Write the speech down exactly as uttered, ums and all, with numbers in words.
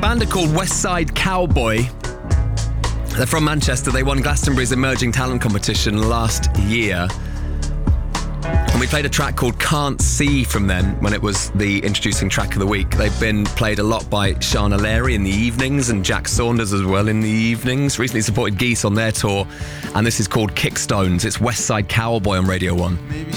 band are called West Side Cowboy. They're from Manchester. They won Glastonbury's Emerging Talent Competition last year. And we played a track called Can't See from them when it was the introducing track of the week. They've been played a lot by Shana Larry in the evenings and Jack Saunders as well in the evenings. Recently supported Geese on their tour. And this is called Kickstones. It's West Side Cowboy on Radio one.